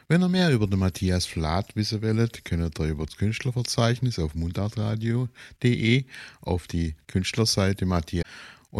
Wenn ihr mehr über den Matthias Flath wissen wollt, könnt ihr über das Künstlerverzeichnis auf mundartradio.de auf die Künstlerseite Matthias